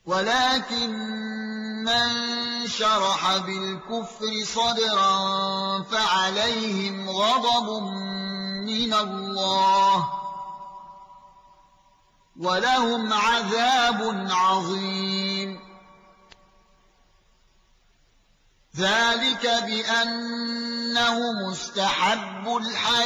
ولكن من شرح بالكفر صدرا فعليهم غضب من الله ولهم عذاب عظيم ذلك بأنه مستحب الحياة